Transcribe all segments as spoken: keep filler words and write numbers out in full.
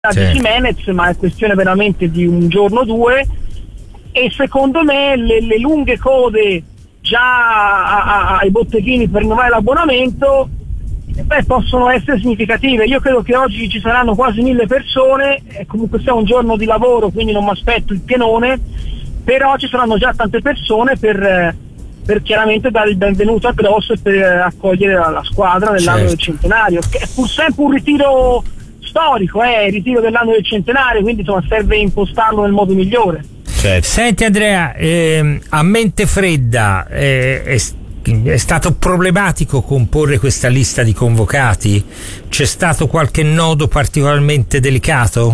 sì. di Jimenez, ma è questione veramente di un giorno o due, e secondo me le, le lunghe code già a, a, ai botteghini per rinnovare l'abbonamento beh, possono essere significative. Io credo che oggi ci saranno quasi mille persone, e comunque sia un giorno di lavoro, quindi non mi aspetto il pienone, però ci saranno già tante persone per, per chiaramente dare il benvenuto a Grosso e per accogliere la, la squadra nell'anno certo. del centenario, che è pur sempre un ritiro storico, eh, il ritiro dell'anno del centenario, quindi insomma serve impostarlo nel modo migliore. Certo. Senti Andrea, eh, a mente fredda, eh, è, è stato problematico comporre questa lista di convocati? C'è stato qualche nodo particolarmente delicato?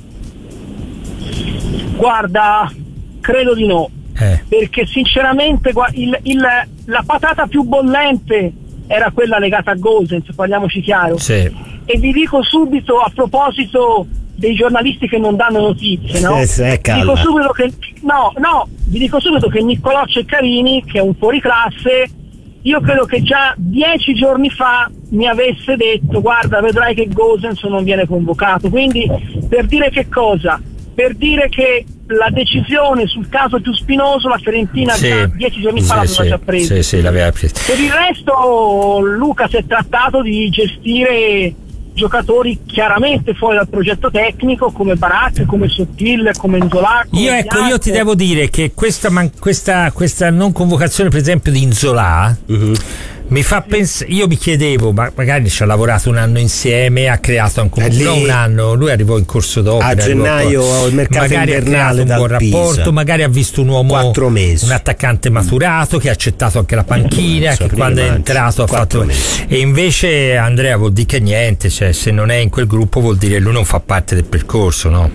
Guarda, credo di no, eh. perché sinceramente il, il, la patata più bollente era quella legata a Gosens, parliamoci chiaro. Sì. E vi dico subito, a proposito dei giornalisti che non danno notizie, no? Sì, sì, vi dico subito che no, no, vi dico subito che Niccolò Ceccarini, che è un fuoriclasse, io credo che già dieci giorni fa mi avesse detto: guarda, vedrai che Gosens non viene convocato. Quindi, per dire che cosa? Per dire che la decisione sul caso più spinoso la Fiorentina sì, già dieci giorni fa sì, l'aveva sì, già presa. Sì, sì, l'aveva presa. Per il resto, Luca, si è trattato di gestire giocatori chiaramente fuori dal progetto tecnico, come Barak, come Sottil, come Nzola. Come io ecco, Bianco. Io ti devo dire che questa, man- questa, questa non convocazione, per esempio, di Nzola uh-huh. mi fa pensare. Io mi chiedevo, ma magari ci ha lavorato un anno insieme, ha creato anche un, non un anno, lui arrivò in corso d'opera a gennaio al mercato magari invernale, ha creato un buon Pisa. rapporto, magari ha visto un uomo, quattro mesi, un attaccante maturato che ha accettato anche la panchina, che quando è entrato ha fatto mesi. E invece Andrea vuol dire che niente, cioè se non è in quel gruppo vuol dire lui non fa parte del percorso, no?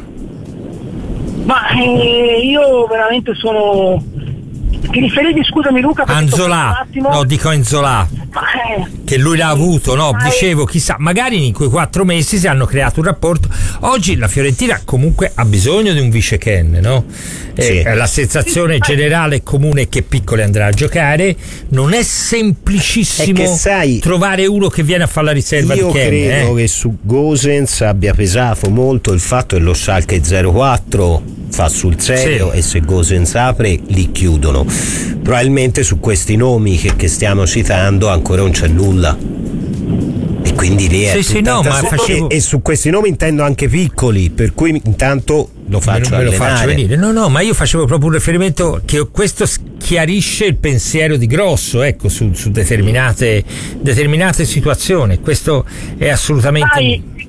Ma eh, io veramente sono. Ti riferivi, scusami Luca, Anzola, no, dico Nzola, eh, che lui l'ha avuto, no? Dicevo, chissà, magari in quei quattro mesi si hanno creato un rapporto. Oggi la Fiorentina comunque ha bisogno di un vice Ken, no? Sì. Eh, la sensazione generale comune che Piccoli andrà a giocare. Non è semplicissimo è che, sai, trovare uno che viene a fare la riserva di Ken. Io credo eh? che su Gosens abbia pesato molto il fatto che lo Schalke zero quattro fa sul serio, sì. e se Gosens apre li chiudono. Probabilmente su questi nomi che, che stiamo citando ancora non c'è nulla, e quindi lì è sì, sì, no, ma facevo... e, e su questi nomi intendo anche Piccoli, per cui intanto lo faccio me lo, me lo faccio venire. No, no, ma io facevo proprio un riferimento che questo chiarisce il pensiero di Grosso, ecco, su, su determinate determinate situazioni. Questo è assolutamente. Sai,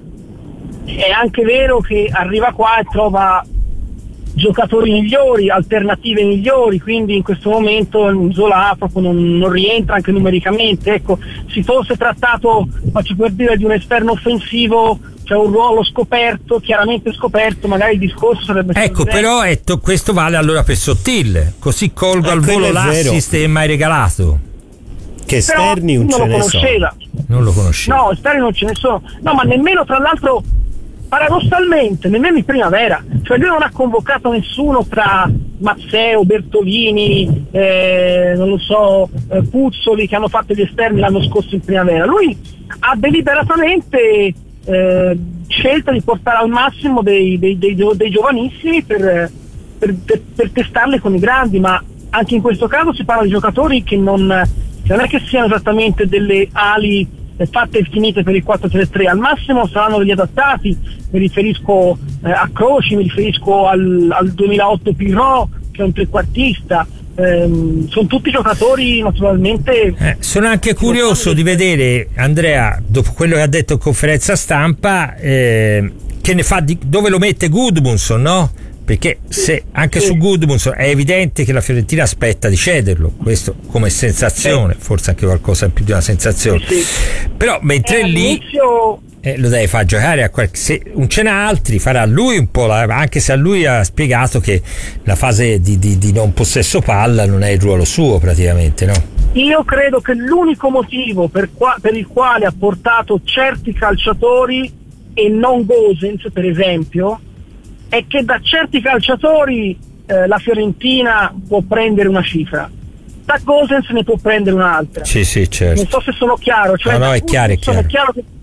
è anche vero che arriva qua e trova giocatori migliori, alternative migliori, quindi in questo momento Nzola proprio non, non rientra anche numericamente. Ecco, si fosse trattato, faccio per dire, di un esterno offensivo, cioè un ruolo scoperto, chiaramente scoperto, magari il discorso sarebbe stato ecco diverso. Però etto, questo vale allora per Sottil, così colgo eh, al volo l'assist che mai regalato. Che esterni non ce ne sono. Non lo conosceva. No, esterni non ce ne sono. No, ma nemmeno, tra l'altro, paradossalmente nemmeno in primavera, cioè lui non ha convocato nessuno tra Mazzeo, Bertolini, eh, non lo so, eh, Puzzoli, che hanno fatto gli esterni l'anno scorso in primavera. Lui ha deliberatamente eh, scelto di portare al massimo dei, dei, dei, dei giovanissimi per, per, per, per testarli con i grandi, ma anche in questo caso si parla di giocatori che non, che non è che siano esattamente delle ali fatte e finite per il quattro tre tre, al massimo saranno degli adattati. Mi riferisco eh, a Croci, mi riferisco al, al duemilaotto Pirro, che è un trequartista. Ehm, sono tutti giocatori naturalmente. Eh, sono anche curioso di vedere, Andrea, dopo quello che ha detto in conferenza stampa, eh, che ne fa di, dove lo mette Gudmundsson, no? Perché se anche sì. su Gudmundsson è evidente che la Fiorentina aspetta di cederlo, questo come sensazione, sì. forse anche qualcosa in più di una sensazione, sì, sì. però mentre eh, lì eh, lo deve far giocare a qualche, se non ce n'ha altri farà lui un po', la, anche se a lui ha spiegato che la fase di, di, di non possesso palla non è il ruolo suo praticamente, no? Io credo che l'unico motivo per, qua, per il quale ha portato certi calciatori e non Gosens per esempio è che da certi calciatori eh, la Fiorentina può prendere una cifra, da Gosens ne può prendere un'altra. Sì, sì, certo. Non so se sono chiaro, cioè no, no, è chiaro, è chiaro. È chiaro che,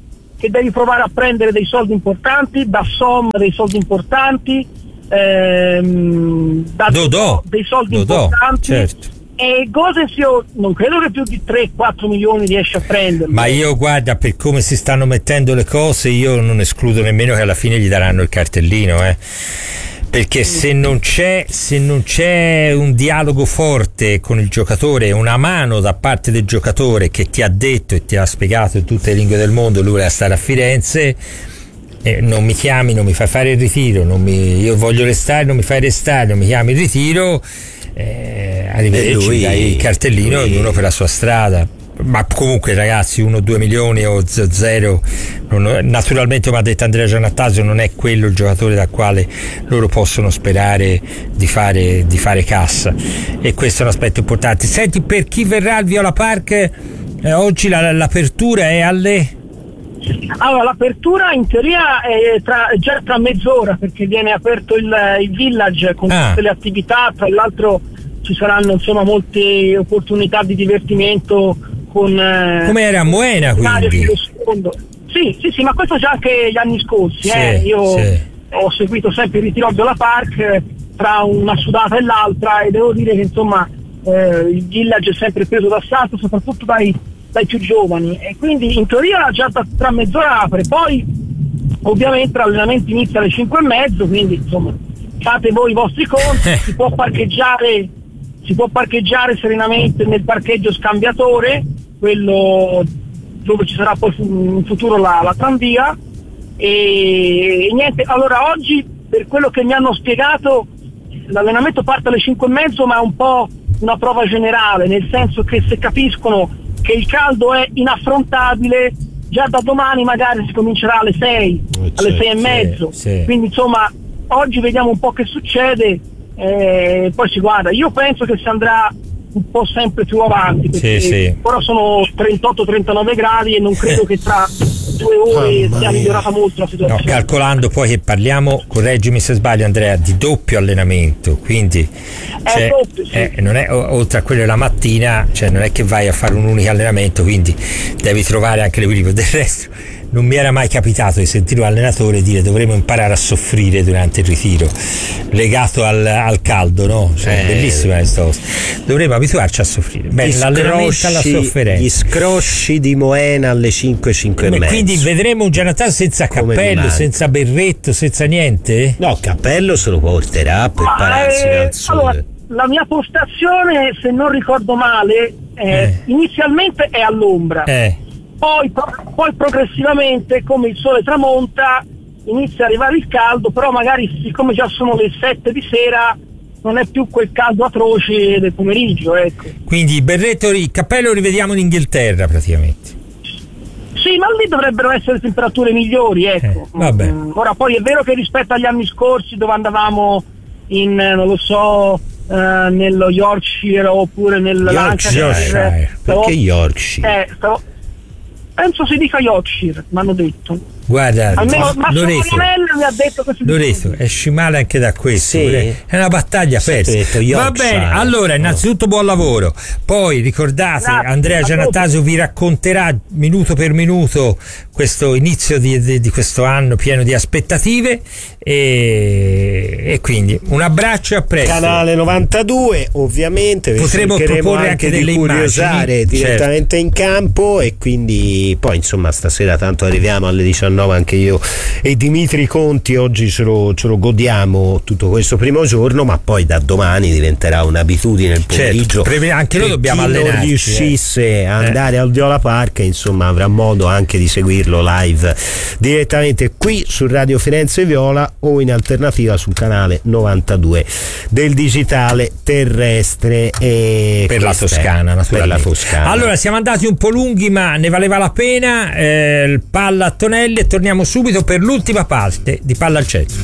che devi provare a prendere dei soldi importanti, da Som dei soldi importanti, ehm, da Dodò dei soldi Dodò, importanti, certo. E Gosens io non credo che più di tre quattro milioni riesce a prendere. Ma io guarda, per come si stanno mettendo le cose, io non escludo nemmeno che alla fine gli daranno il cartellino, eh. Perché se non c'è se non c'è un dialogo forte con il giocatore, una mano da parte del giocatore che ti ha detto e ti ha spiegato in tutte le lingue del mondo lui voleva stare a Firenze, eh, non mi chiami, non mi fai fare il ritiro, non mi, io voglio restare, non mi fai restare, non mi chiami il ritiro, eh, arrivederci, lui, dai il cartellino lui... ognuno per la sua strada. Ma comunque ragazzi, uno o due milioni o zero, non, naturalmente come ha detto Andrea Giannattasio non è quello il giocatore dal quale loro possono sperare di fare, di fare cassa, e questo è un aspetto importante. Senti, per chi verrà al Viola Park, eh, oggi la, l'apertura è alle... Allora, l'apertura in teoria è tra, già tra mezz'ora, perché viene aperto il, il village con ah. tutte le attività, tra l'altro ci saranno insomma molte opportunità di divertimento con eh, come era a Moena, quindi sì sì sì ma questo già anche gli anni scorsi, sì, eh. io sì. ho seguito sempre il ritiro al Viola Park eh, tra una sudata e l'altra, e devo dire che insomma eh, il village è sempre preso d'assalto, soprattutto dai, dai più giovani, e quindi in teoria già tra, tra mezz'ora apre, poi ovviamente l'allenamento inizia alle cinque e mezzo, quindi insomma fate voi i vostri conti. si può parcheggiare si può parcheggiare serenamente nel parcheggio scambiatore, quello dove ci sarà poi in futuro la, la tranvia, e, e niente. Allora oggi, per quello che mi hanno spiegato, l'allenamento parte alle cinque e mezzo, ma è un po' una prova generale, nel senso che se capiscono che il caldo è inaffrontabile, già da domani magari si comincerà alle sei, alle sei e mezzo, sì. Quindi insomma oggi vediamo un po' che succede, eh, poi si guarda. Io penso che si andrà un po' sempre più avanti, perché sì, sì. ora sono trentotto trentanove gradi e non credo che tra due ore sia migliorata molto la situazione. No, calcolando poi che parliamo, correggimi se sbaglio Andrea, di doppio allenamento, quindi cioè, è doppio, sì. eh, non è, oltre a quello della mattina, cioè non è che vai a fare un unico allenamento, quindi devi trovare anche l'equilibrio. Del resto non mi era mai capitato di sentire un allenatore dire dovremmo imparare a soffrire durante il ritiro, legato al, al caldo, no? Cioè, eh, bellissima questa cosa. Dovremmo abituarci a soffrire. Beh, l'allenamento alla sofferenza. Gli scrosci di Moena alle cinque, cinque e mezzo. Quindi vedremo un Giannattasio senza Come cappello, senza berretto, senza niente? No, cappello se lo porterà per Ma, pararsi eh, al sole. allora, la mia postazione, se non ricordo male, eh, Eh. inizialmente è all'ombra. Eh. Poi, pro- poi progressivamente, come il sole tramonta, inizia ad arrivare il caldo, però magari siccome già sono le sette di sera non è più quel caldo atroce del pomeriggio, ecco. Quindi il berretto, il cappello lo rivediamo in Inghilterra praticamente. Sì, ma lì dovrebbero essere temperature migliori, ecco. Eh, vabbè. Mm, ora poi è vero che rispetto agli anni scorsi, dove andavamo in, non lo so, eh, nello Yorkshire oppure nel Yorkshire. Lancashire, stavo- Perché Yorkshire? eh, stavo- penso si dica Yorkshire, mi hanno detto. Guarda, Almeno Massimo Loreto, Marinello mi ha detto che si Loreto, dice. esci male anche da questo, Sì. è una battaglia Sì, persa. detto Va Yorkshire. bene, allora innanzitutto buon lavoro, poi ricordate Grazie, Andrea a Giannattasio vi racconterà minuto per minuto questo inizio di, di, di questo anno pieno di aspettative, e, e quindi un abbraccio e a presto. Canale novantadue, ovviamente Potremo cercheremo proporre anche, anche di delle curiosare immagini, direttamente in campo, e quindi poi insomma stasera tanto arriviamo alle diciannove anche io e Dimitri Conti, oggi ce lo, ce lo godiamo tutto questo primo giorno, ma poi da domani diventerà un'abitudine il pomeriggio. Certo, anche noi dobbiamo chi allenarci, non riuscisse eh. a andare eh. al Viola Park, insomma avrà modo anche di seguirlo live direttamente qui su Radio Firenze Viola o in alternativa sul canale novantadue del digitale terrestre, e per la Toscana, naturalmente. Per la Toscana. Allora siamo andati un po' lunghi, ma ne valeva la pena. Eh, il palla a Tonelli, e torniamo subito per l'ultima parte di Palla al Centro.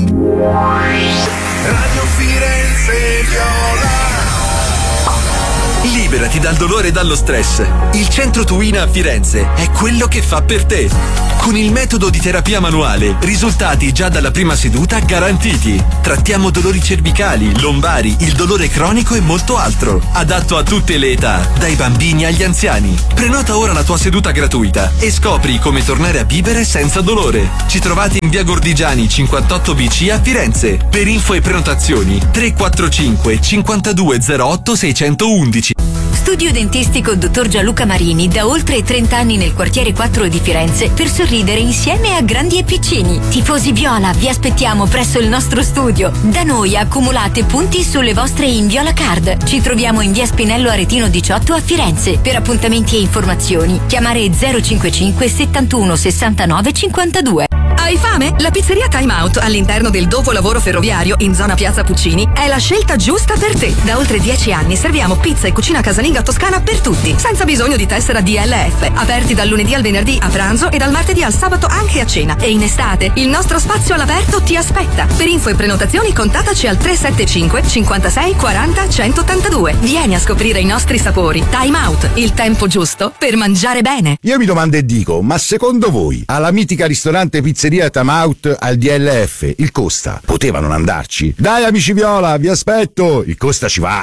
Radio Firenze Viola. Liberati dal dolore e dallo stress. Il Centro Tuina a Firenze è quello che fa per te. Con il metodo di terapia manuale, risultati già dalla prima seduta garantiti. Trattiamo dolori cervicali, lombari, il dolore cronico e molto altro. Adatto a tutte le età, dai bambini agli anziani. Prenota ora la tua seduta gratuita e scopri come tornare a vivere senza dolore. Ci trovate in via Gordigiani cinquantotto B C a Firenze. Per info e prenotazioni tre quattro cinque cinquantadue zero otto seicentoundici. Studio dentistico dottor Gianluca Marini, da oltre trenta anni nel quartiere quattro di Firenze, per sorridere insieme a grandi e piccini. Tifosi viola, vi aspettiamo presso il nostro studio. Da noi accumulate punti sulle vostre Inviola Card. Ci troviamo in via Spinello Aretino diciotto a Firenze. Per appuntamenti e informazioni chiamare zero cinquantacinque settantuno sessantanove cinquantadue. Hai fame? La pizzeria Time Out all'interno del dopolavoro ferroviario in zona Piazza Puccini è la scelta giusta per te. Da oltre dieci anni serviamo pizza e cucina casalinga toscana per tutti, senza bisogno di tessera D L F. Aperti dal lunedì al venerdì a pranzo e dal martedì al sabato anche a cena. E in estate il nostro spazio all'aperto ti aspetta. Per info e prenotazioni contattaci al tre sette cinque cinquantasei quaranta centottantadue. Vieni a scoprire i nostri sapori. Time Out, il tempo giusto per mangiare bene. Io mi domando e dico, ma secondo voi alla mitica ristorante pizzeria Time Out al D L F il Costa poteva non andarci? Dai amici viola, vi aspetto, il Costa ci va.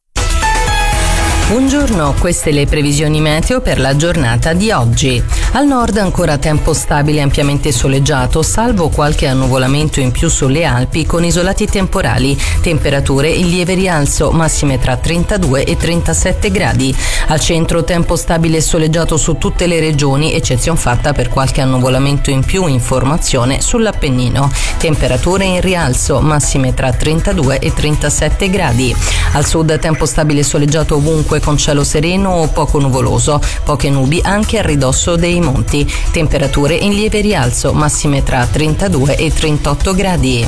Buongiorno, queste le previsioni meteo per la giornata di oggi. Al nord ancora tempo stabile ampiamente soleggiato, salvo qualche annuvolamento in più sulle Alpi con isolati temporali. Temperature in lieve rialzo, massime tra trentadue e trentasette gradi. Al centro tempo stabile e soleggiato su tutte le regioni, eccezion fatta per qualche annuvolamento in più in formazione sull'Appennino. Temperature in rialzo, massime tra trentadue e trentasette gradi. Al sud tempo stabile e soleggiato ovunque con cielo sereno o poco nuvoloso, poche nubi anche a ridosso dei monti. Temperature in lieve rialzo, massime tra trentadue e trentotto gradi.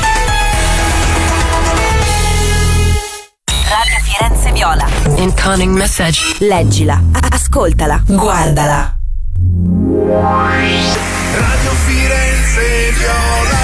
Radio Firenze Viola. Incoming message. Leggila, ascoltala, guardala. Radio Firenze Viola.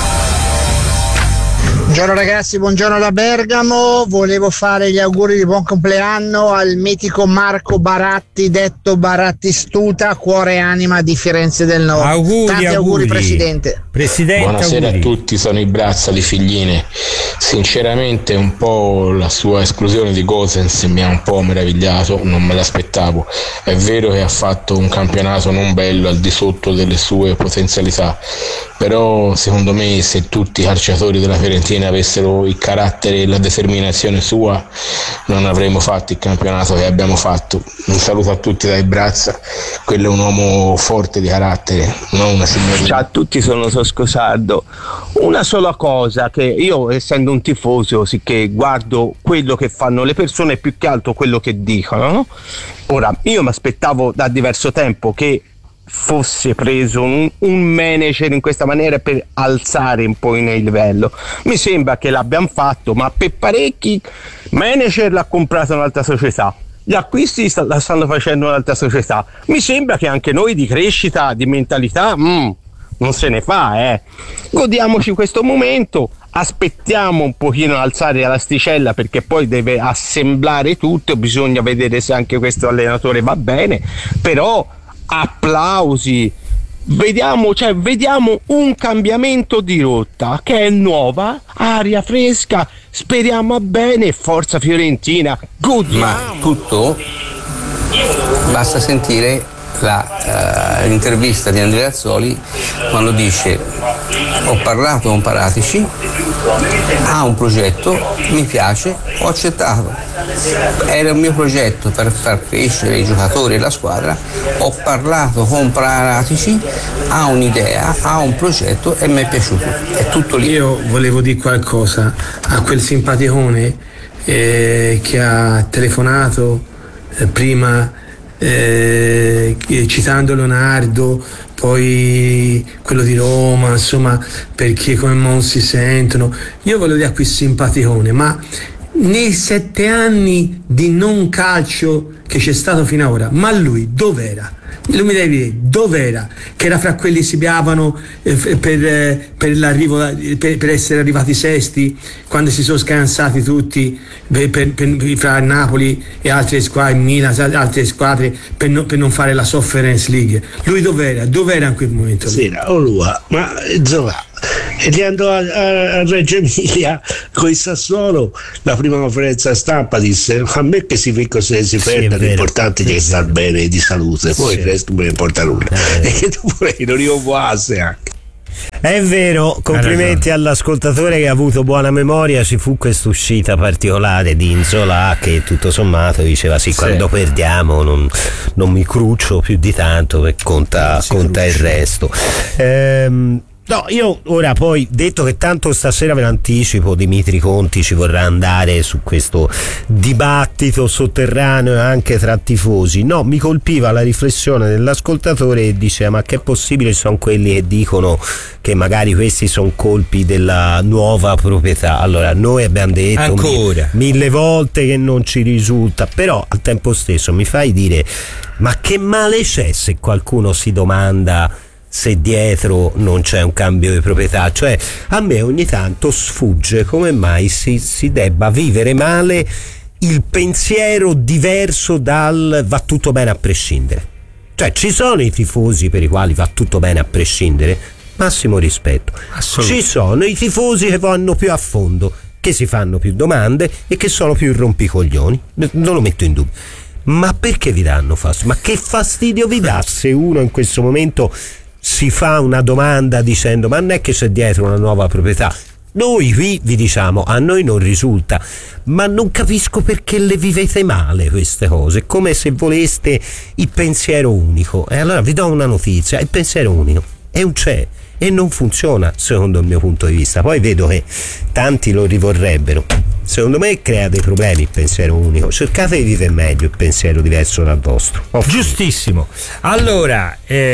Buongiorno ragazzi, buongiorno da Bergamo. Volevo fare gli auguri di buon compleanno al mitico Marco Baratti, detto Barattistuta, cuore e anima di Firenze del Nord. Auguri, Tanti auguri, auguri Presidente. Presidente, buonasera auguri. a tutti, sono i Brazza di Figline. Sinceramente un po' la sua esclusione di Gosens mi ha un po' meravigliato, non me l'aspettavo. È vero che ha fatto un campionato non bello, al di sotto delle sue potenzialità, però secondo me se tutti i calciatori della Fiorentina avessero il carattere e la determinazione sua non avremmo fatto il campionato che abbiamo fatto. Un saluto a tutti dai Brazza, quello è un uomo forte di carattere, non una signorina. Ciao a tutti, sono Sosco Sardo. Una sola cosa, che io essendo un tifoso sicché guardo quello che fanno le persone più che altro quello che dicono, no? Ora io mi aspettavo da diverso tempo che fosse preso un, un manager in questa maniera per alzare un po' il livello. Mi sembra che l'abbiamo fatto, ma per parecchi manager l'ha comprato un'altra società, gli acquisti sta, la stanno facendo un'altra società. Mi sembra che anche noi di crescita, di mentalità, mm, non se ne fa, eh. Godiamoci questo momento, aspettiamo un pochino alzare l'asticella perché poi deve assemblare tutto, bisogna vedere se anche questo allenatore va bene, però applausi, vediamo, cioè, vediamo un cambiamento di rotta che è nuova, aria fresca, speriamo a bene, forza Fiorentina, godiamo. Ma tutto basta sentire la, uh, l'intervista di Andrea Azzoli quando dice: ho parlato con Paratici, ha un progetto, mi piace, ho accettato, era un mio progetto per far crescere i giocatori e la squadra, ho parlato con Paratici, ha un'idea, ha un progetto e mi è piaciuto, è tutto lì. Io volevo dire qualcosa a quel simpaticone eh, che ha telefonato eh, prima eh, citando Leonardo, poi quello di Roma, insomma, perché come non si sentono. Io volevo dire a quel simpaticone, ma nei sette anni di non calcio che c'è stato fino ad ora, ma lui dov'era? Lui mi devi dire dov'era? Che era fra quelli che si beavano eh, per, eh, per l'arrivo per, per essere arrivati sesti, quando si sono scansati tutti per, per, per, fra Napoli e altre squadre, Milan, altre squadre, per, no, per non fare la Conference League. Lui dov'era? Dov'era in quel momento? Sì, oh, lui, ma insomma, e gli andò a, a, a Reggio Emilia con il Sassuolo, la prima conferenza stampa disse: a me che si fico se si perde, sì, l'importante è che sta bene di salute, poi sì, il resto non mi importa nulla, eh. E che tu pure non rivovuasse anche. È vero, complimenti all'ascoltatore che ha avuto buona memoria. Ci fu questa uscita particolare di Inzola che tutto sommato diceva sì, sì. quando perdiamo non, non mi cruccio più di tanto, perché conta, conta il resto. Ehm, No, io ora poi, detto che tanto stasera ve l'anticipo, Dimitri Conti ci vorrà andare su questo dibattito sotterraneo anche tra tifosi. No, mi colpiva la riflessione dell'ascoltatore e diceva: ma che è possibile, ci sono quelli che dicono che magari questi sono colpi della nuova proprietà. Allora, noi abbiamo detto Ancora. Mi, mille volte che non ci risulta, però al tempo stesso mi fai dire: ma che male c'è se qualcuno si domanda se dietro non c'è un cambio di proprietà? Cioè, a me ogni tanto sfugge come mai si, si debba vivere male il pensiero diverso dal va tutto bene a prescindere. Cioè, ci sono i tifosi per i quali va tutto bene a prescindere, massimo rispetto. Ci sono i tifosi che vanno più a fondo, che si fanno più domande e che sono più rompicoglioni, non lo metto in dubbio. Ma perché vi danno fastidio? Ma che fastidio vi dà se uno in questo momento si fa una domanda dicendo: ma non è che c'è dietro una nuova proprietà? Noi qui vi diciamo: a noi non risulta, ma non capisco perché le vivete male queste cose, come se voleste il pensiero unico. E allora vi do una notizia: il pensiero unico è un c'è e non funziona secondo il mio punto di vista. Poi vedo che tanti lo rivorrebbero. Secondo me crea dei problemi il pensiero unico. Cercate di vivere meglio il pensiero diverso dal vostro. Oh, giustissimo. Allora,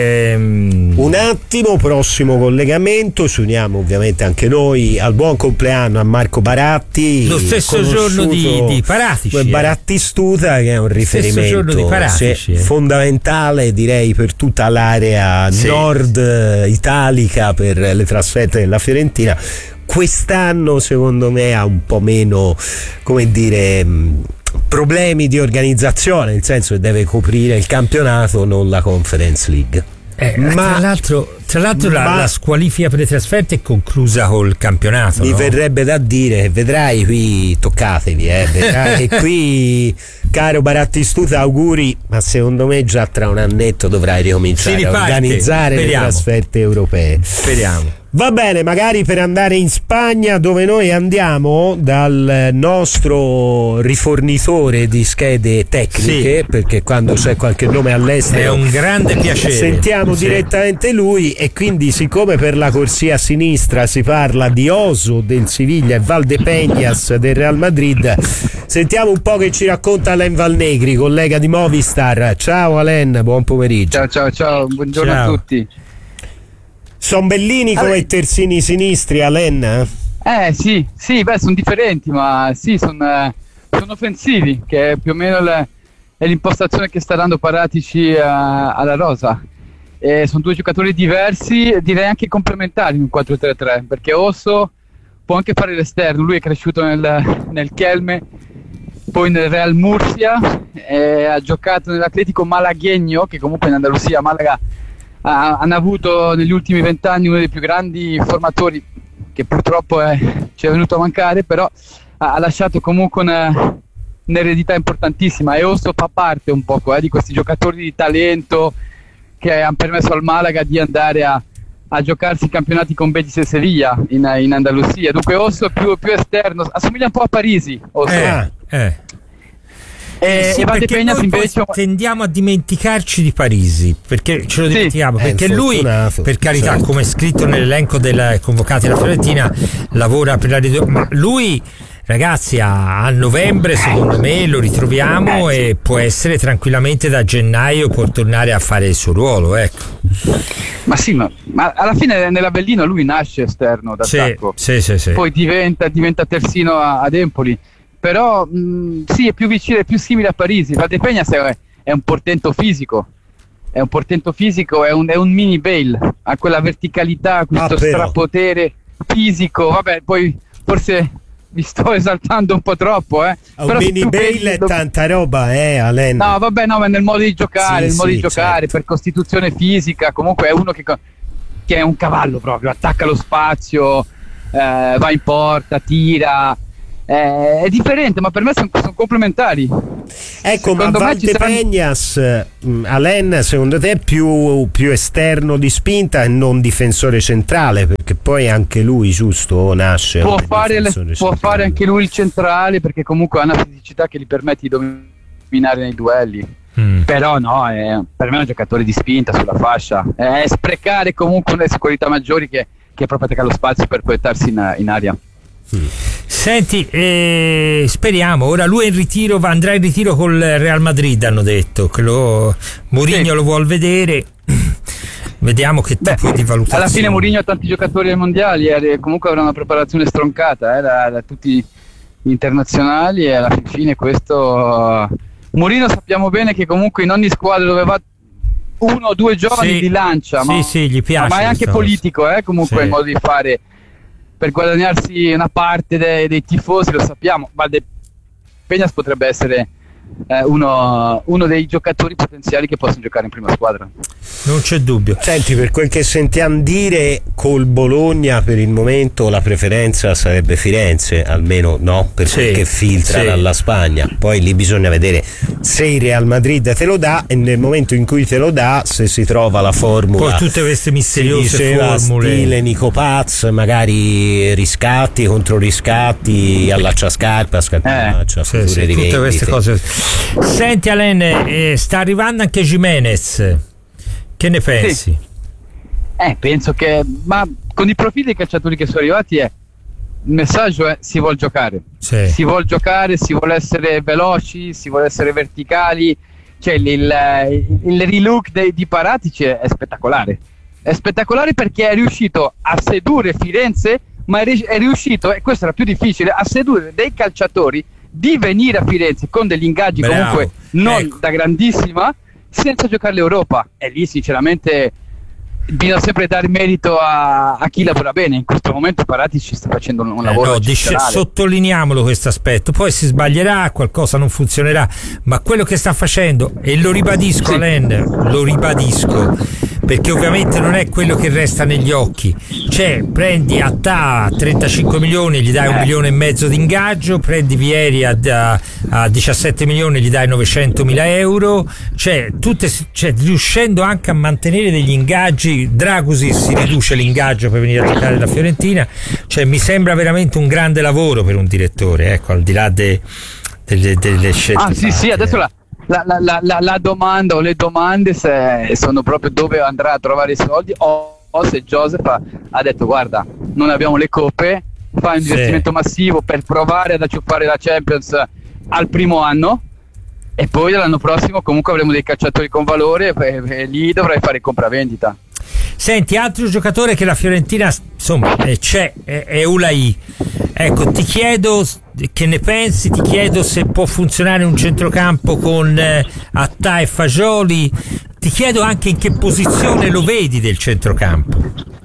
ehm... un attimo, prossimo collegamento. Ci uniamo ovviamente anche noi al buon compleanno a Marco Baratti. Lo stesso giorno di, di Paratici. Eh. Barattistuta, che è un riferimento di Paratici, eh. fondamentale, direi, per tutta l'area sì. nord italica, per le trasferte della Fiorentina. Quest'anno secondo me ha un po' meno, come dire, problemi di organizzazione, nel senso che deve coprire il campionato, non la Conference League. Eh, ma tra l'altro, tra l'altro ma, la, la squalifica per le trasferte è conclusa col campionato. Mi no? verrebbe da dire che vedrai qui, toccatevi, eh, vedrai che qui, caro Barattistuta, auguri, ma secondo me già tra un annetto dovrai ricominciare a organizzare Speriamo. le trasferte europee. Speriamo. Va bene, magari per andare in Spagna, dove noi andiamo dal nostro rifornitore di schede tecniche, sì. perché quando c'è qualche nome all'estero è un grande piacere, sentiamo sì. direttamente lui. E quindi, siccome per la corsia sinistra si parla di Oso del Siviglia e Valdepeñas del Real Madrid, sentiamo un po' che ci racconta Alain Valnegri, collega di Movistar. Ciao Alain, buon pomeriggio. Ciao ciao ciao, buongiorno ciao. a tutti. Sono bellini come allora, i terzini sinistri, Alain? Eh sì, sì, beh, sono differenti, ma sì, sono son offensivi, che è più o meno le, è l'impostazione che sta dando Paratici a, alla rosa. E sono due giocatori diversi, direi anche complementari in un quattro tre tre, perché Osso può anche fare l'esterno, lui è cresciuto nel, nel Kelme, poi nel Real Murcia, e ha giocato nell'Atletico Malagueño, che comunque in Andalusia, Malaga, hanno avuto negli ultimi vent'anni uno dei più grandi formatori, che purtroppo è, ci è venuto a mancare, però ha, ha lasciato comunque una, un'eredità importantissima, e Osso fa parte un po' eh, di questi giocatori di talento che hanno permesso al Malaga di andare a, a giocarsi i campionati con Betis e Sevilla in, in Andalusia. Dunque Osso più, più esterno, assomiglia un po' a Parisi. Osso. Eh, eh. Eh, sì, e perché noi invece tendiamo a dimenticarci di Parisi, perché ce lo dimentichiamo, sì, perché lui, per carità, certo. come è scritto nell'elenco dei convocati alla Fiorentina, lavora per la radio, ma lui, ragazzi, a, a novembre secondo me lo ritroviamo e può essere tranquillamente da gennaio può tornare a fare il suo ruolo, ecco. Ma sì, ma, ma alla fine nell'Avellino lui nasce esterno d'attacco, sì, sì, sì, sì. poi diventa, diventa terzino a, ad Empoli. però mh, sì, è più vicino, è più simile a Parisi. Valdepeñas è, è un portento fisico, è un portento fisico, è un, è un mini Bale, ha quella verticalità, questo ah, strapotere fisico. Vabbè, poi forse mi sto esaltando un po' troppo, eh. Un però mini Bale è tanta roba, eh, Alain. No, vabbè, no, ma nel modo di giocare, sì, nel modo sì, di giocare, certo. Per costituzione fisica, comunque è uno che, che è un cavallo proprio, attacca lo spazio, eh, va in porta, tira. Eh, è differente, ma per me sono, sono complementari. Ecco, secondo ma Valdepeñas, saranno... Alain, secondo te è più, più esterno di spinta e non difensore centrale? Perché poi anche lui, giusto, nasce può fare, le, può fare anche lui il centrale, perché comunque ha una fisicità che gli permette di dominare nei duelli. Mm. Però no, è, per me è un giocatore di spinta sulla fascia, è sprecare comunque le qualità maggiori che, che proprio attacca lo spazio per proiettarsi in, in aria. Mm. Senti, eh, speriamo. Ora lui è in ritiro, va, andrà in ritiro col Real Madrid, hanno detto che lo, Mourinho sì. lo vuol vedere. Vediamo che tipo Beh, di valutazione. Alla fine Mourinho ha tanti giocatori ai mondiali, eh, comunque avrà una preparazione stroncata eh, da, da tutti gli internazionali, e alla fine questo Mourinho sappiamo bene che comunque in ogni squadra dove va uno o due giovani sì. li lancia, sì, ma, sì, gli piace, ma è anche politico eh, comunque sì. il modo di fare per guadagnarsi una parte dei, dei tifosi, lo sappiamo. Valdepeñas potrebbe essere eh, uno, uno dei giocatori potenziali che possono giocare in prima squadra. Non c'è dubbio. Senti, per quel che sentiamo dire, col Bologna per il momento la preferenza sarebbe Firenze, almeno no, per sì, quel che filtra sì. dalla Spagna. Poi lì bisogna vedere se il Real Madrid te lo dà, e nel momento in cui te lo dà, se si trova la formula. Poi tutte queste misteriose diceva, formule, stile Nico Paz, magari riscatti contro riscatti, allaccia scarpa, scarpaccia, eh, sì, sì, tutte queste cose. Senti Alain, eh, sta arrivando anche Gimenez, che ne pensi? Sì. Eh, penso che, ma con i profili dei calciatori che sono arrivati, è il messaggio è si vuol giocare, sì. si vuol giocare, si vuole essere veloci, si vuole essere verticali, cioè il, il, il relook dei, di Paratici è, è spettacolare, è spettacolare perché è riuscito a sedurre Firenze, ma è, è riuscito, e questo era più difficile, a sedurre dei calciatori di venire a Firenze con degli ingaggi Bravo. comunque non ecco. da grandissima, senza giocare l'Europa. E lì sinceramente bisogna sempre dare merito a, a chi lavora bene. In questo momento Paratici sta facendo un, un eh lavoro no, dice, sottolineiamolo questo aspetto, poi si sbaglierà, qualcosa non funzionerà, ma quello che sta facendo, e lo ribadisco sì. Alain, lo ribadisco perché ovviamente non è quello che resta negli occhi, cioè prendi Attà a trentacinque milioni, gli dai un milione e mezzo di ingaggio, prendi Vieri a, a, a diciassette milioni, gli dai novecentomila euro, cioè, tutte, cioè riuscendo anche a mantenere degli ingaggi. Dragusi si riduce l'ingaggio per venire a giocare la Fiorentina, cioè mi sembra veramente un grande lavoro per un direttore, ecco, al di là de, de, de, delle scelte ah sì sì adesso la La, la, la, la, la domanda o le domande se sono proprio dove andrà a trovare i soldi, o, o se Joseph ha, ha detto guarda non abbiamo le coppe, fai un sì. investimento massivo per provare ad acciuffare la Champions al primo anno, e poi l'anno prossimo comunque avremo dei calciatori con valore, e, e lì dovrai fare compravendita. Senti, altro giocatore che la Fiorentina insomma eh, c'è è, è Ulai. Ecco, ti chiedo che ne pensi, ti chiedo se può funzionare un centrocampo con eh, Attà e Fagioli, ti chiedo anche in che posizione lo vedi del centrocampo.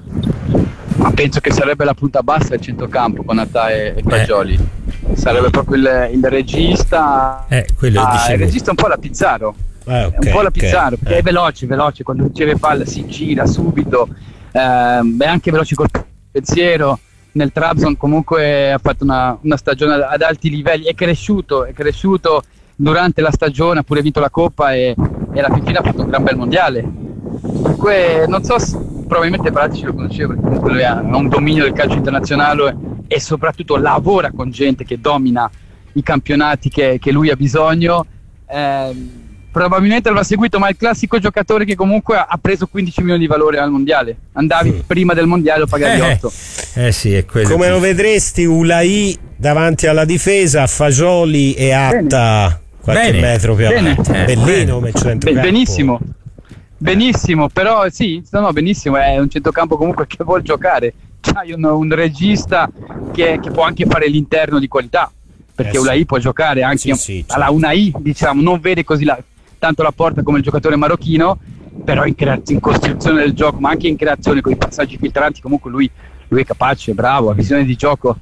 Ma penso che sarebbe la punta bassa del centrocampo con Attà e, e Fagioli, eh. sarebbe proprio il, il regista eh, quello ah, il regista un po' la Pizzaro. Ah, okay, un po' la Pizzaro, okay. perché eh. è veloce, veloce, quando riceve palla si gira subito, ehm, è anche veloce col pensiero. Nel Trabzon comunque ha fatto una, una stagione ad alti livelli, è cresciuto, è cresciuto durante la stagione, ha pure vinto la Coppa e, e alla fine ha fatto un gran bel mondiale. Dunque non so, se, probabilmente Paratici lo conoscevo perché comunque lui ha un dominio del calcio internazionale e soprattutto lavora con gente che domina i campionati che, che lui ha bisogno. Eh, probabilmente l'aveva seguito, ma è il classico giocatore che comunque ha preso quindici milioni di valore al mondiale. Andavi mm. prima del mondiale, lo pagavi eh, otto. Eh sì, è quello. Come che... lo vedresti Ulai davanti alla difesa, Fagioli e Attà qualche bene. metro più bene. avanti? Eh, Bellino come centrocampo. Benissimo. Benissimo, però sì, no, no, benissimo, è un centrocampo comunque che vuol giocare. C'hai un, un regista che, che può anche fare l'interno di qualità, perché eh Unai sì. può giocare anche Sì, sì, alla certo. Unai, diciamo, non vede così la, tanto la porta come il giocatore marocchino, però in, crea- in costruzione del gioco, ma anche in creazione con i passaggi filtranti, comunque lui, lui è capace, è bravo, ha visione di gioco.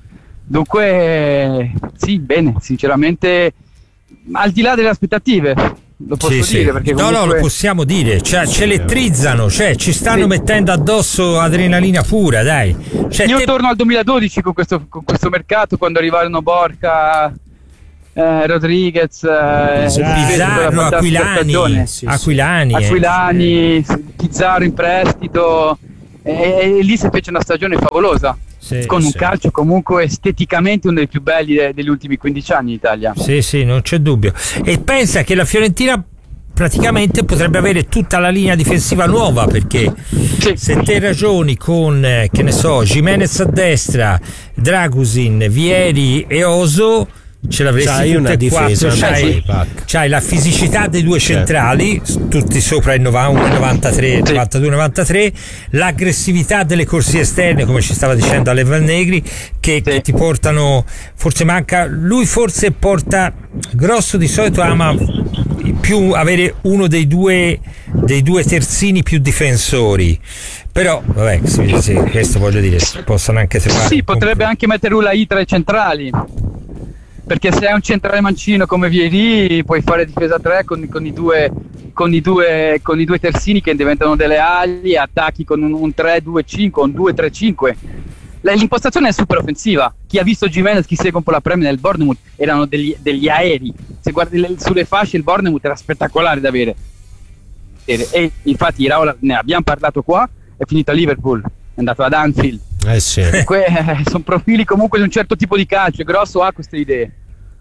Dunque sì, bene, sinceramente, al di là delle aspettative, lo posso Sì, dire, sì. perché No, comunque... no, lo possiamo dire, cioè, ci elettrizzano, cioè, ci stanno Sì. mettendo addosso adrenalina pura, dai. Cioè, Io te- torno al duemiladodici con questo, con questo mercato, quando arrivarono Borca, eh, Rodriguez, eh, Esatto. Pizarro, Aquilani, sì, Aquilani, eh. Aquilani, Pizarro in prestito, e, e lì si fece una stagione favolosa, Sì, con un sì. calcio comunque esteticamente uno dei più belli de- degli ultimi quindici anni in Italia. Sì, sì, non c'è dubbio. E pensa che la Fiorentina praticamente potrebbe avere tutta la linea difensiva nuova, perché se te ragioni con, eh, che ne so, Gimenez a destra, Dragusin, Vieri e Oso, ce l'avresti C'hai tutte una e difesa, quattro. C'hai, sì, Pac. c'hai la fisicità dei due Certo. centrali, tutti sopra il novantatré, novantadue novantatré, l'aggressività delle corsie esterne, come ci stava dicendo Ale Valnegri, che, che ti portano, forse manca, lui forse porta, Grosso di solito ama più avere uno dei due dei due terzini più difensori, però vabbè, sì, sì, questo voglio dire, si possono anche trovare. Sì, potrebbe anche mettere Unai tra i centrali, perché se hai un centrale mancino come Vieri puoi fare difesa tre con, con, i due, con, i due, con i due terzini che diventano delle ali, attacchi con un, un tre due cinque, un due tre cinque. L'impostazione è super offensiva. Chi ha visto Gimenez, chi segue un po' la Premier del Bournemouth, erano degli, degli aerei. Se guardi le, sulle fasce, il Bournemouth era spettacolare da avere. E, e infatti Iraola, ne abbiamo parlato qua, è finito a Liverpool, è andato ad Anfield. Eh sì. Que- sono profili comunque di un certo tipo di calcio, Grosso ha queste idee.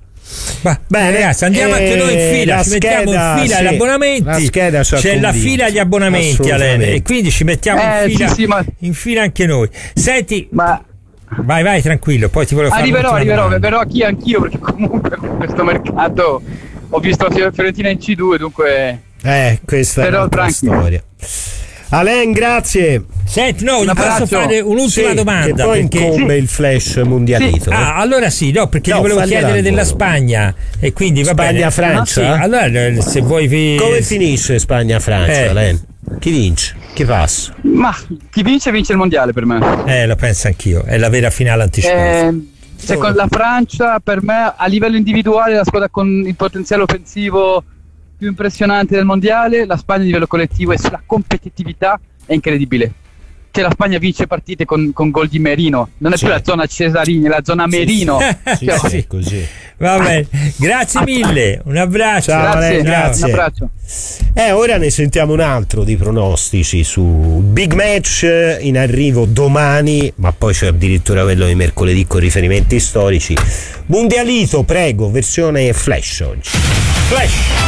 Ma, beh, ragazzi, andiamo Eh, anche noi in fila, la ci mettiamo scheda, in fila sì, agli abbonamenti. la scheda ci ha c'è la convinto. fila agli abbonamenti, Assolutamente. Alene, e quindi ci mettiamo Eh, in, fila, sì, sì, ma- in fila anche noi. Senti, ma vai, vai, tranquillo, poi ti volevo fare arriverò, un'ultima arriverò, domanda. verrò anch'io, anch'io, perché comunque con questo mercato ho visto la Fiorentina in C due, dunque Eh, questa Però è un'altra tranquillo. storia. Alen, grazie. Senti, no, Un gli posso abbraccio. fare un'ultima Sì, domanda. che poi perché... incombe il flash mondialito. Ah, allora sì, no, perché No, gli volevo fagliela chiedere al della volo. Spagna e quindi va bene. Spagna-Francia? Ah, sì, allora eh, se vuoi vi... Come finisce Spagna-Francia, Eh. Alen? Chi vince? Chi passa? ma chi vince vince il mondiale per me. Eh, lo penso anch'io, è la vera finale anticipata. Eh, secondo la Francia, per me, a livello individuale, la squadra con il potenziale offensivo più impressionante del mondiale. La Spagna a livello collettivo e sulla competitività è incredibile. Che la Spagna vince partite con, con gol di Merino, non è Sì. più la zona Cesarini, è la zona Merino. Sì, Cioè, sì, così. Va bene, grazie mille, un abbraccio. Ciao, grazie, Alen, grazie. un abbraccio. Eh, ora ne sentiamo un altro di pronostici su big match in arrivo domani, ma poi c'è addirittura quello di mercoledì con riferimenti storici. Mondialito, prego, versione flash oggi. Flash.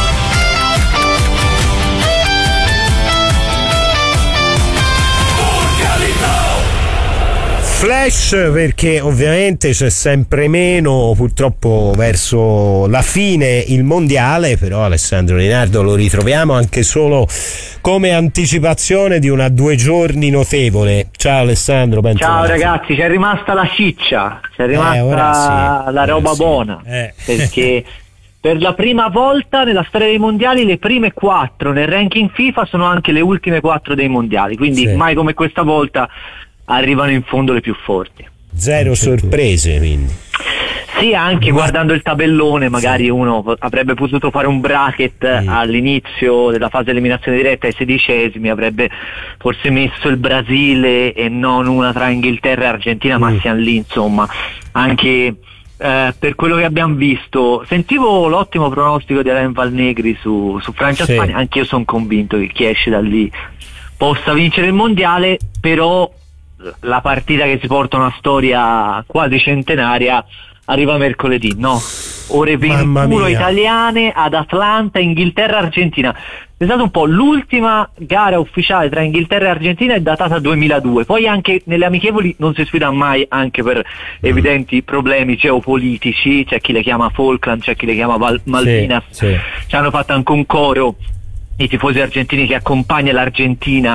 Flash perché ovviamente c'è sempre meno, purtroppo verso la fine il mondiale, però Alessandro Linardo lo ritroviamo anche solo come anticipazione di una due giorni notevole. Ciao Alessandro, ben Ciao trovato. ragazzi, c'è rimasta la ciccia, c'è rimasta Eh, ora sì, la ora roba sì. buona, Eh. perché per la prima volta nella storia dei mondiali le prime quattro nel ranking FIFA sono anche le ultime quattro dei mondiali, quindi Sì. mai come questa volta arrivano in fondo le più forti. Zero sorprese, quindi. Sì, anche guardando il tabellone magari uno po- avrebbe potuto fare un bracket all'inizio della fase eliminazione diretta ai sedicesimi, avrebbe forse messo il Brasile e non una tra Inghilterra e Argentina, ma siamo lì insomma. Anche eh, per quello che abbiamo visto, sentivo l'ottimo pronostico di Alain Valnegri su, su Francia-Spagna, Sì. anche io sono convinto che chi esce da lì possa vincere il mondiale, però la partita che si porta una storia quasi centenaria arriva mercoledì, no? Ore Mamma ventuno mia. italiane ad Atlanta, Inghilterra-Argentina. È stata un po' l'ultima gara ufficiale tra Inghilterra e Argentina, è datata duemiladue. Poi anche nelle amichevoli non si sfida mai, anche per evidenti problemi geopolitici. C'è chi le chiama Falkland, c'è chi le chiama Val- Malvinas. Sì, sì. Ci hanno fatto anche un coro i tifosi argentini che accompagna l'Argentina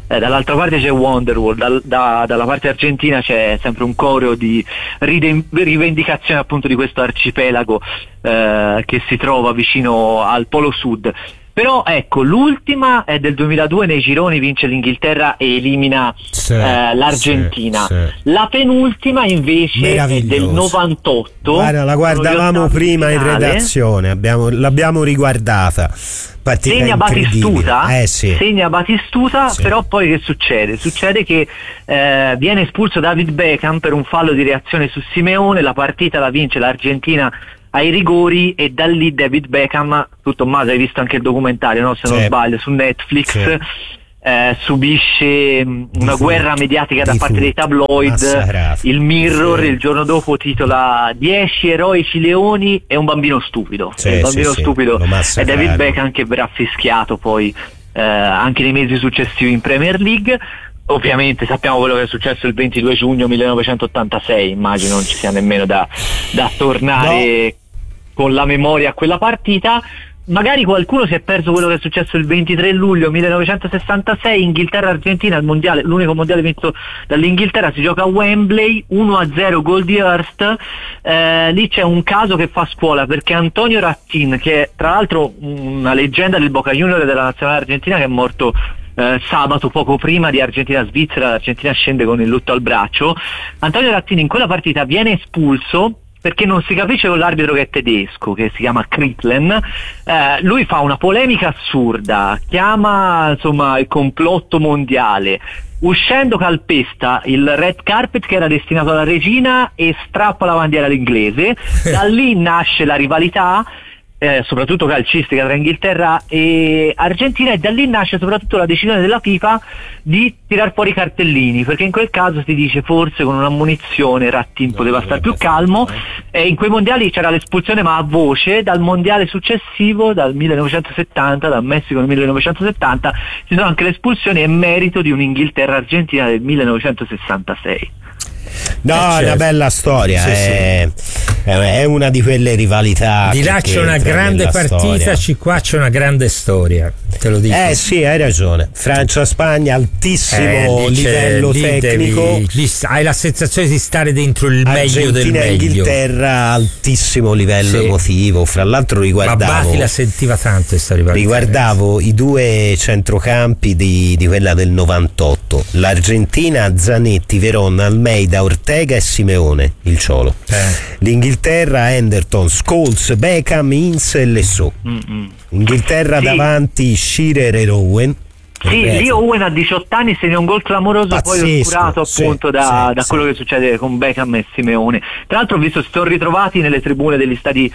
eh, dall'altra parte c'è Wonderwall, dal, da, dalla parte argentina c'è sempre un coro di ride, rivendicazione appunto di questo arcipelago eh, che si trova vicino al Polo Sud. Però ecco, l'ultima è del duemiladue, nei gironi vince l'Inghilterra e elimina sì, eh, l'Argentina. sì, sì. La penultima invece è del novantotto. Guarda, la guardavamo prima in redazione, abbiamo, l'abbiamo riguardata. Partita segna Batistuta, eh, sì. segna Batistuta sì. Però poi che succede? Succede che eh, viene espulso David Beckham per un fallo di reazione su Simeone, la partita la vince l'Argentina ai rigori e da lì David Beckham, tu Tommaso hai visto anche il documentario, no? Se non sì. sbaglio, su Netflix, sì. eh, subisce una Difu- guerra mediatica da parte Difu- dei tabloid. massacrato. Il Mirror sì. il giorno dopo titola dieci eroici leoni e un bambino stupido. Sì, il bambino sì, stupido sì. è David Beckham, che verrà fischiato poi eh, anche nei mesi successivi in Premier League. Ovviamente sappiamo quello che è successo il ventidue giugno millenovecentottantasei, immagino non ci sia nemmeno da, da tornare no. con la memoria a quella partita. Magari qualcuno si è perso quello che è successo il ventitré luglio millenovecentosessantasei, Inghilterra-Argentina, il mondiale, l'unico mondiale vinto dall'Inghilterra, si gioca a Wembley, uno a zero gol di Hurst. Eh, lì c'è un caso che fa scuola, perché Antonio Rattin, che è tra l'altro una leggenda del Boca Juniors della nazionale argentina, che è morto Eh, sabato poco prima di Argentina-Svizzera, l'Argentina scende con il lutto al braccio. Antonio Rattini in quella partita viene espulso perché non si capisce con l'arbitro, che è tedesco, che si chiama Kritlen. Eh, lui fa una polemica assurda, chiama insomma il complotto mondiale, uscendo calpesta il red carpet che era destinato alla regina e strappa la bandiera all'inglese. Da lì nasce la rivalità Eh, soprattutto calcistica tra Inghilterra e Argentina, e da lì nasce soprattutto la decisione della FIFA di tirar fuori i cartellini, perché in quel caso si dice forse con un'ammonizione Rattin poteva stare più calmo, e in quei mondiali c'era l'espulsione ma a voce. Dal mondiale successivo, dal millenovecentosettanta, dal Messico nel millenovecentosettanta, ci sono anche le espulsioni, e merito di un'Inghilterra-Argentina del millenovecentosessantasei. No, eh, è certo. una bella storia, sì, è, sì. è una di quelle rivalità. Di là c'è una grande partita, ci qua c'è una grande storia, te lo dico. Eh sì, hai ragione. Francia-Spagna, altissimo eh, livello lì tecnico. Devi, lì hai la sensazione di stare dentro il meglio del meglio. Inghilterra, altissimo livello sì. emotivo. Fra l'altro riguardavo, ma Bati la sentiva tanto questa rivalità. Riguardavo i due centrocampi di, di quella del novantotto. L'Argentina, Zanetti, Verón, Almeida, Ortega e Simeone, il Ciolo. Eh. L'Inghilterra, Henderson, Scholes, Beckham, Ince e Lessò. Mm-mm. Inghilterra sì. davanti, Shearer e Owen. Sì, lì Owen a diciotto anni segna un gol clamoroso, Pazzesco, poi oscurato appunto sì, da, sì, da sì. quello che succede con Beckham e Simeone. Tra l'altro ho visto, si sono ritrovati nelle tribune degli stadi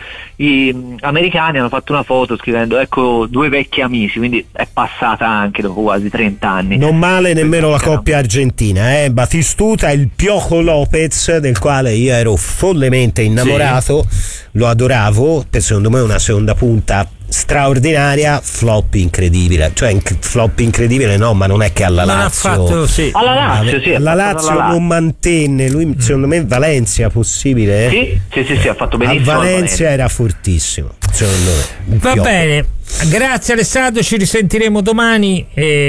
i, americani, hanno fatto una foto scrivendo ecco due vecchi amici, quindi è passata anche dopo quasi trenta anni. Non male nemmeno la coppia argentina, eh? Batistuta e il Piojo Lopez, del quale io ero follemente innamorato, sì. Lo adoravo, per secondo me una seconda punta straordinaria, flop incredibile, cioè inc- flop incredibile no, ma non è che alla non Lazio ha fatto, sì. alla Lazio, sì, alla Lazio alla non mantenne lui, secondo me Valencia possibile, eh? sì, sì, sì, sì, ha fatto benissimo. A Valencia era fortissimo, secondo me. Va Pio. Bene, grazie Alessandro, ci risentiremo domani,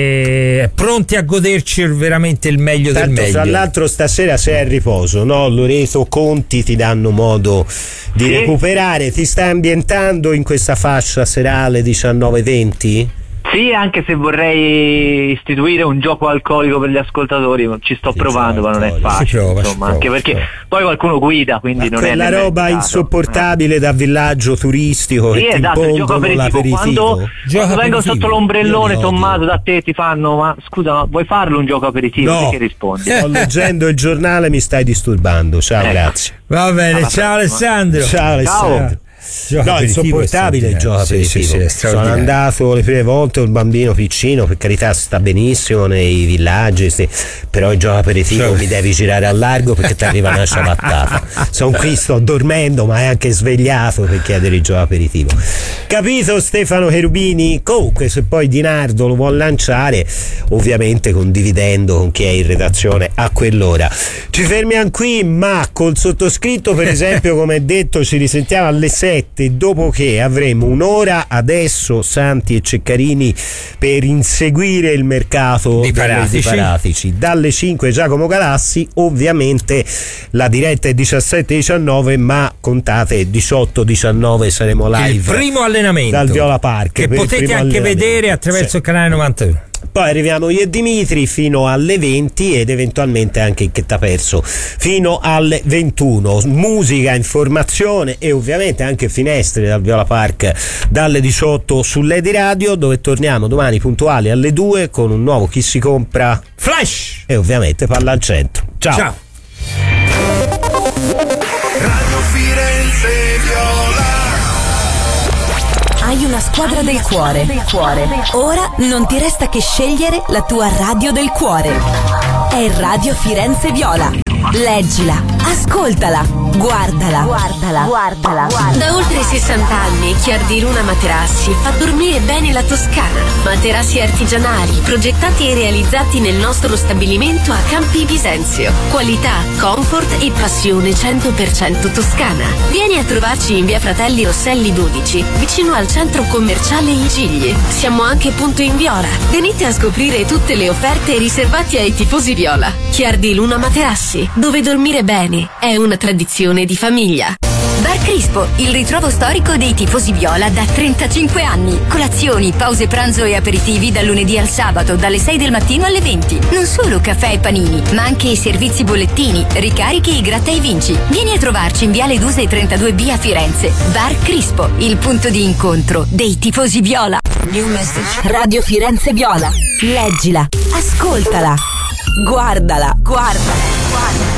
e pronti a goderci veramente il meglio Tanto, del meglio. Tra l'altro stasera sei a riposo, no? Loreto, Conti ti danno modo di sì. recuperare. Ti stai ambientando in questa fascia serale diciannove venti? Sì, anche se vorrei istituire un gioco alcolico per gli ascoltatori, ci sto sì, provando, ma non è facile, prova, insomma, anche prova, perché prova. Poi qualcuno guida, quindi ma non è la roba insopportabile eh. da villaggio turistico sì, che esatto, ti il gioco aperitivo. l'aperitivo. Quando, quando vengo sotto l'ombrellone, Tommaso, da te ti fanno ma scusa, ma vuoi farlo un gioco aperitivo? No, che rispondi? Sto leggendo il giornale, mi stai disturbando. Ciao, eh. grazie. Va bene, ciao Alessandro. Ciao Alessandro. Ciao. Gioco no, insopportabile il gioco aperitivo. Sì, sì, sì, sono andato le prime volte un bambino piccino, per carità sta benissimo nei villaggi, sì, però il gioco aperitivo cioè. mi devi girare a largo perché ti arriva una ciabattata. Sono qui, sto dormendo ma è anche svegliato per chiedere il gioco aperitivo. Capito Stefano Cherubini? Comunque se poi Di Nardo lo vuol lanciare, ovviamente condividendo con chi è in redazione a quell'ora. Ci fermiamo qui, ma col sottoscritto per esempio come detto ci risentiamo alle sei sette, dopo che avremo un'ora adesso Santi e Ceccarini per inseguire il mercato di Paratici. Di Paratici. Dalle cinque Giacomo Galassi, ovviamente la diretta è diciassette diciannove, ma contate diciotto diciannove saremo live. Il primo allenamento dal Viola Park che potete anche vedere attraverso sì. il canale novantuno. Poi arriviamo io e Dimitri fino alle venti ed eventualmente anche in Che t'ha perso fino alle ventuno. Musica, informazione e ovviamente anche finestre dal Viola Park dalle diciotto su Lady Radio, dove torniamo domani puntuali alle due con un nuovo Chi si compra Flash e ovviamente Palla al centro. Ciao. Ciao. Radio Firenze Viola. Hai una squadra del cuore. Ora non ti resta che scegliere la tua radio del cuore. È Radio Firenze Viola. Leggila, ascoltala, guardala, guardala, guardala, guardala. Da oltre sessanta anni Chiardi Luna Materassi fa dormire bene la Toscana. Materassi artigianali, progettati e realizzati nel nostro stabilimento a Campi Bisenzio. Qualità, comfort e passione cento per cento toscana. Vieni a trovarci in via Fratelli Rosselli dodici, vicino al centro commerciale I Gigli. Siamo anche punto in Viola. Venite a scoprire tutte le offerte riservate ai tifosi viola. Chiardi Luna Materassi, dove dormire bene è una tradizione di famiglia. Bar Crispo, il ritrovo storico dei tifosi viola da trentacinque anni. Colazioni, pause pranzo e aperitivi dal lunedì al sabato, dalle sei del mattino alle venti. Non solo caffè e panini, ma anche i servizi bollettini, ricarichi e gratta e vinci. Vieni a trovarci in Viale Duse trentadue B a Firenze. Bar Crispo, il punto di incontro dei tifosi viola. New message. Radio Firenze Viola. Leggila, ascoltala, guardala, guardala, guardala.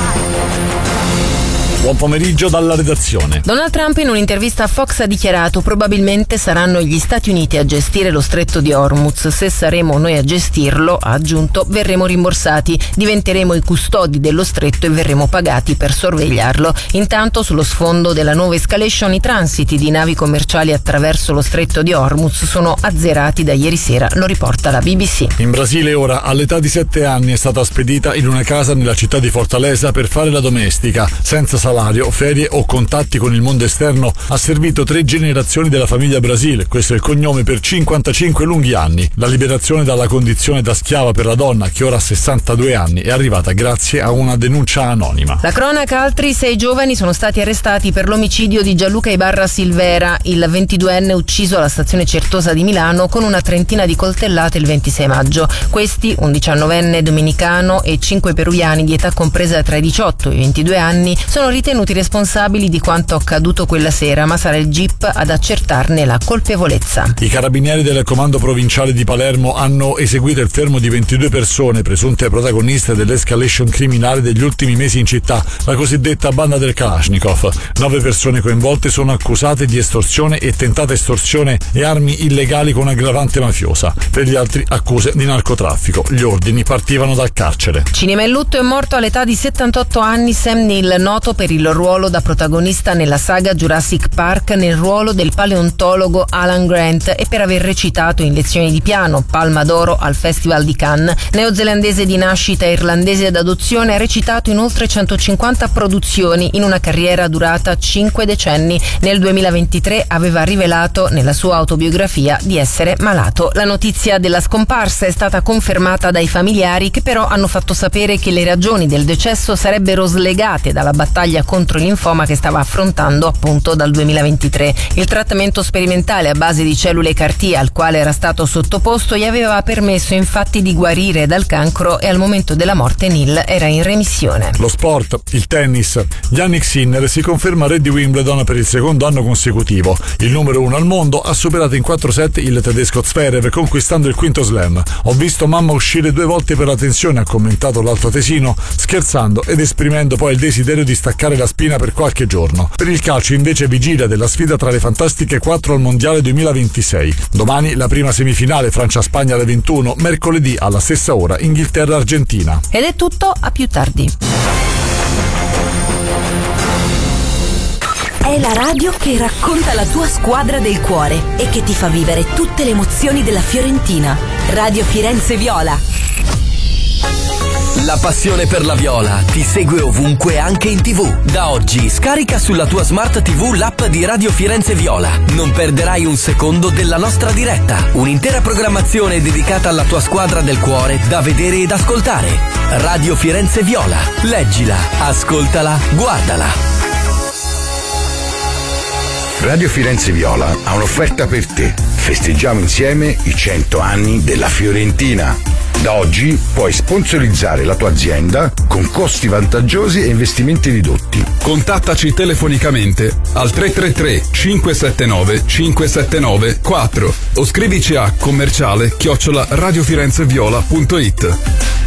Buon pomeriggio dalla redazione. Donald Trump in un'intervista a Fox ha dichiarato: probabilmente saranno gli Stati Uniti a gestire lo stretto di Hormuz. Se saremo noi a gestirlo, ha aggiunto, verremo rimborsati, diventeremo i custodi dello stretto e verremo pagati per sorvegliarlo. Intanto, sullo sfondo della nuova escalation, i transiti di navi commerciali attraverso lo stretto di Hormuz sono azzerati da ieri sera, lo riporta la B B C. In Brasile ora, all'età di sette anni, è stata spedita in una casa nella città di Fortaleza per fare la domestica, senza salario, ferie o contatti con il mondo esterno. Ha servito tre generazioni della famiglia Brasile, questo è il cognome, per cinquantacinque lunghi anni. La liberazione dalla condizione da schiava per la donna, che ora ha sessantadue anni, è arrivata grazie a una denuncia anonima. La cronaca: altri sei giovani sono stati arrestati per l'omicidio di Gianluca Ibarra Silvera, il ventiduenne ucciso alla stazione Certosa di Milano con una trentina di coltellate il ventisei maggio. Questi, un diciannovenne dominicano e cinque peruviani di età compresa tra i diciotto e i ventidue anni, sono ritenuti responsabili di quanto accaduto quella sera, ma sarà il G I P ad accertarne la colpevolezza. I carabinieri del comando provinciale di Palermo hanno eseguito il fermo di ventidue persone presunte protagoniste dell'escalation criminale degli ultimi mesi in città, la cosiddetta banda del Kalashnikov. Nove persone coinvolte sono accusate di estorsione e tentata estorsione e armi illegali con aggravante mafiosa. Per gli altri accuse di narcotraffico. Gli ordini partivano dal carcere. Cinema in lutto, è morto all'età di settantotto anni Sam Neill, noto per il ruolo da protagonista nella saga Jurassic Park nel ruolo del paleontologo Alan Grant e per aver recitato in Lezioni di piano, Palma d'Oro al Festival di Cannes. Neozelandese di nascita e irlandese d'adozione, ha recitato in oltre centocinquanta produzioni in una carriera durata cinque decenni. Nel duemilaventitré aveva rivelato nella sua autobiografia di essere malato. La notizia della scomparsa è stata confermata dai familiari, che però hanno fatto sapere che le ragioni del decesso sarebbero slegate dalla battaglia contro il linfoma che stava affrontando appunto dal duemilaventitré. Il trattamento sperimentale a base di cellule C A R T al quale era stato sottoposto gli aveva permesso infatti di guarire dal cancro e al momento della morte Neill era in remissione. Lo sport, il tennis. Jannik Sinner si conferma re di Wimbledon per il secondo anno consecutivo. Il numero uno al mondo ha superato in quattro set il tedesco Zverev, conquistando il quinto slam. Ho visto mamma uscire due volte per la tensione, ha commentato l'altoatesino, scherzando ed esprimendo poi il desiderio di staccare la spina per qualche giorno. Per il calcio invece vigilia della sfida tra le fantastiche quattro al mondiale duemilaventisei. Domani la prima semifinale Francia-Spagna alle ventuno, mercoledì alla stessa ora Inghilterra-Argentina. Ed è tutto, a più tardi. È la radio che racconta la tua squadra del cuore e che ti fa vivere tutte le emozioni della Fiorentina. Radio Firenze Viola. La passione per la viola ti segue ovunque, anche in tivù. Da oggi scarica sulla tua smart tivù l'app di Radio Firenze Viola. Non perderai un secondo della nostra diretta. Un'intera programmazione dedicata alla tua squadra del cuore da vedere ed ascoltare. Radio Firenze Viola. Leggila, ascoltala, guardala. Radio Firenze Viola ha un'offerta per te. Festeggiamo insieme i cento anni della Fiorentina. Da oggi puoi sponsorizzare la tua azienda con costi vantaggiosi e investimenti ridotti. Contattaci telefonicamente al tre tre tre cinque sette nove cinque sette nove quattro o scrivici a commerciale chiocciola radiofirenzeviola punto it.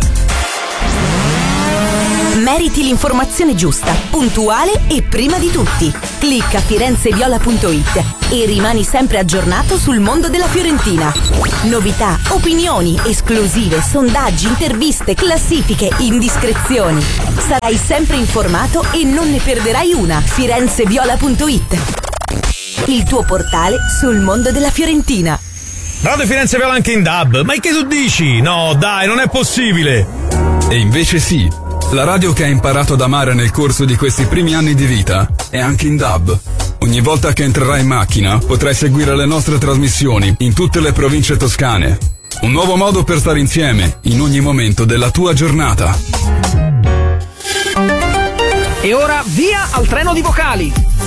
Meriti l'informazione giusta, puntuale e prima di tutti. Clicca firenzeviola punto it e rimani sempre aggiornato sul mondo della Fiorentina. Novità, opinioni, esclusive, sondaggi, interviste, classifiche, indiscrezioni. Sarai sempre informato e non ne perderai una. firenzeviola punto it, il tuo portale sul mondo della Fiorentina. Radio Firenze Viola anche in D A B. Ma che tu dici? No, dai, non è possibile. E invece sì. La radio che hai imparato ad amare nel corso di questi primi anni di vita è anche in D A B. Ogni volta che entrerai in macchina potrai seguire le nostre trasmissioni in tutte le province toscane. Un nuovo modo per stare insieme in ogni momento della tua giornata. E ora via al treno di vocali.